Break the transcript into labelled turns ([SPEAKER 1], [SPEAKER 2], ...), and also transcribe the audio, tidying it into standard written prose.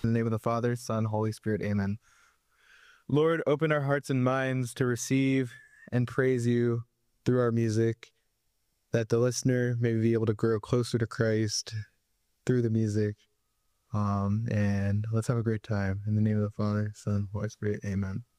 [SPEAKER 1] In the name of the Father, Son, Holy Spirit, amen. Lord, open our hearts and minds to receive and praise you through our music, that the listener may be able to grow closer to Christ through the music. And let's have a great time. In the name of the Father, Son, Holy Spirit, amen.